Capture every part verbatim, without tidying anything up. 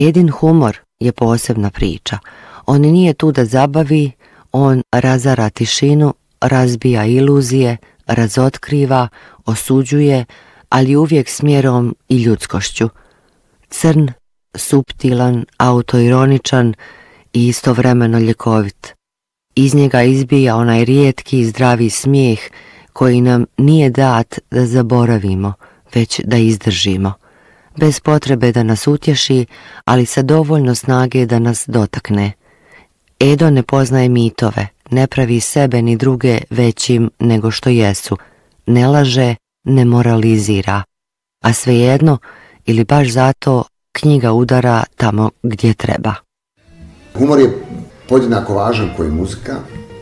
Edin humor je posebna priča. On nije tu da zabavi, on razara tišinu, razbija iluzije, razotkriva, osuđuje, ali uvijek s mjerom i ljudskošću. Crn, suptilan, autoironičan i istovremeno ljekovit. Iz njega izbija onaj rijetki i zdravi smijeh koji nam nije dat da zaboravimo, već da izdržimo. Bez potrebe da nas utješi, ali sa dovoljno snage da nas dotakne. Edo ne poznaje mitove, ne pravi sebe ni druge većim nego što jesu, ne laže, ne moralizira, a svejedno, ili baš zato, knjiga udara tamo gdje treba. Humor je podjednako važan kao i muzika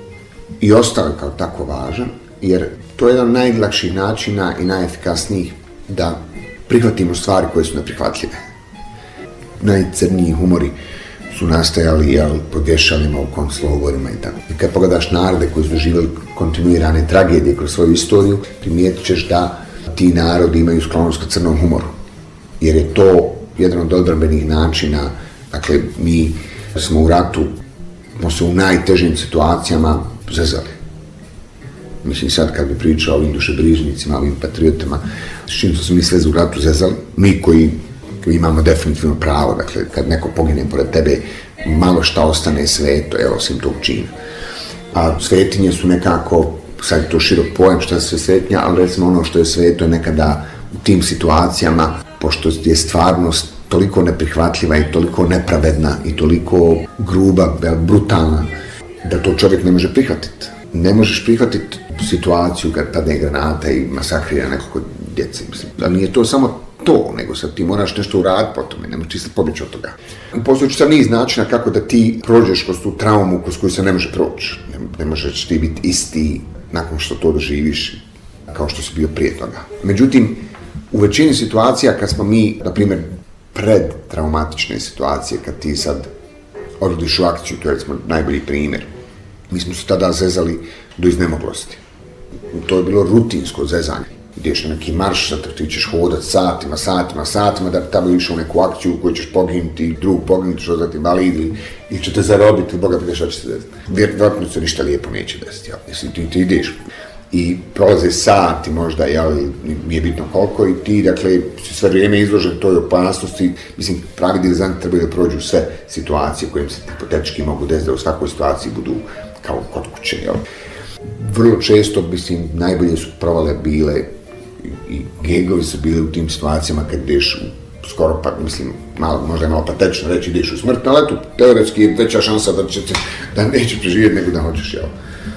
i ostao je kao tako važan, jer to je jedan od najlakših načina i najefikasnijih da prihvatimo stvari koje su neprihvatljive. Najcrniji humori su nastajali jel, pod vješalima u konclogorima i tako. I kad pogledaš narode koji su doživjeli kontinuirane tragedije kroz svoju istoriju, primijetit ćeš da ti narodi imaju sklonost ka crnom humoru. Jer je to jedan od odbrambenih načina, dakle, mi smo u ratu, smo se u najtežim situacijama zezali. Mislim, sad kad bi pričao o ovim dušebrižnicima, ovim patriotama, s čim su se mi sve u ratu zezali, mi koji, koji imamo definitivno pravo, dakle, kad neko pogine pored tebe, malo šta ostane sveto, evo, osim tog čina. A svetinje su nekako, sad je to širok pojam šta je sve svetinja, ali recimo ono što je sveto je nekada u tim situacijama, pošto je stvarnost toliko neprihvatljiva i toliko nepravedna i toliko gruba, brutalna, da to čovjek ne može prihvatiti. Ne možeš prihvatiti situaciju kad padne granata i masakrira nekoliko djece. Ali nije to samo to, nego sad ti moraš nešto uraditi po tome, ne možeš čisto pobjeći od toga. Postoji čitav niz načina kako da ti prođeš kroz tu traumu kroz koju se ne može proći. Ne, ne možeš ti biti isti nakon što to doživiš kao što si bio prije toga. Međutim, u većini situacija kad smo mi, na primjer, pred traumatične situacije, kad ti sad odrodiš u akciju, to je recimo najbolji primjer, mi smo se tada zezali do iznemoglosti. To je bilo rutinsko zezanje. Ideš na neki marš, sad ti ćeš hodat satima, satima, satima, da bi tamo išao u neku akciju u kojoj ćeš poginuti, drug poginuti, što da ti invalid ili, ili će te zarobiti, Boga pita šta će se desiti. Vjerojatno se ništa lijepo neće desiti, jel? Mislim, ti, ti ideš i prolaze sati možda, jel, nije bitno koliko i ti, dakle, si sve vrijeme izložen toj opasnosti. Mislim, pravi dilizanti trebaju da prođu sve situacije koje im se hipotetički mogu desiti, da u svakoj situaciji budu kao kod kuće, jel. Vrlo često, mislim, najbolje su provale bile i, i gegovi su bili u tim situacijama kad ideš u skoro, pa, mislim, malo, možda je malo patetično reći, ideš u smrt, ali eto, teoretski je veća šansa da, će, da neće preživjeti nego da hoćeš, jel.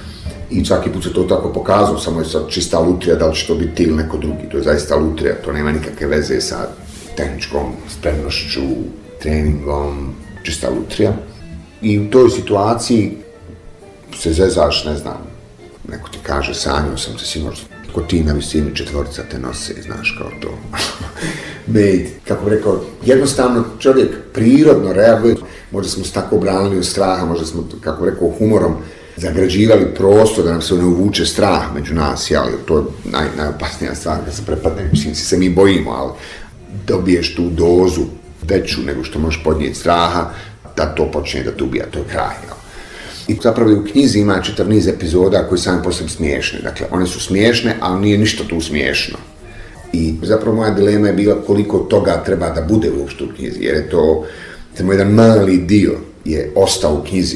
I svaki put se to tako pokazao, samo je sad čista lutrija, da li će to biti ti ili neko drugi, to je zaista lutrija, to nema nikakve veze sa tehničkom spremnošću, treningom, čista lutrija. I u toj situaciji se zezaš, ne znam, neko ti kaže, sanjao sam se sinoć, ko ti na visini četvorica te nose, znaš, kao to. Med, kako bi rekao, jednostavno čovjek prirodno reaguje, možda smo se tako obranili od straha, možda smo, kako bi rekao, humorom zagrađivali prostor da nam se ne uvuče strah među nas, jel, to je naj, najopasnija stvar kad se prepadne, mislim, si se mi bojimo, ali dobiješ tu dozu veću nego što možeš podnijeti straha, da to počne da te ubija, to je kraj, jel. I zapravo u knjizi ima čitav niz epizoda koji sami po sebi smiješne, dakle, one su smiješne, ali nije ništa tu smiješno. I zapravo moja dilema je bila koliko toga treba da bude uopšte u knjizi, jer je to, samo jedan mali dio je ostao u knjizi.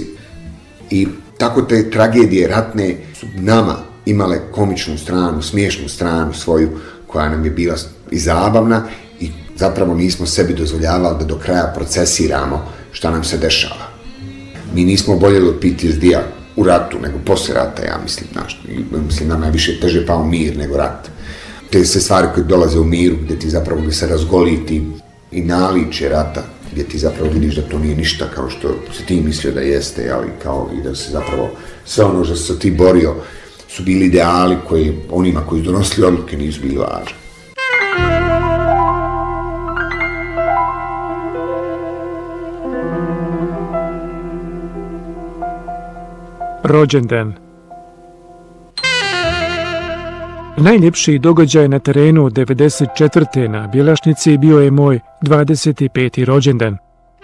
I tako te tragedije ratne su nama imale komičnu stranu, smiješnu stranu svoju, koja nam je bila i zabavna i zapravo nismo sebi dozvoljavali da do kraja procesiramo šta nam se dešava. Mi nismo oboljeli od P T S D-a u ratu, nego poslije rata, ja mislim, znaš, mislim, nama je više teže pao mir nego rat. Te sve stvari koje dolaze u miru, gdje ti zapravo gdje se razgoliti i naličje rata, gdje ti zapravo vidiš da to nije ništa kao što se ti mislio da jeste, ali kao i da se zapravo sve ono što se ti borio su bili ideali koji onima koji su donosili odluke nisu bili važni. Rođendan. Najljepši događaj na terenu devedeset četvrte na Bjelašnici bio je moj dvadeset peti rođendan.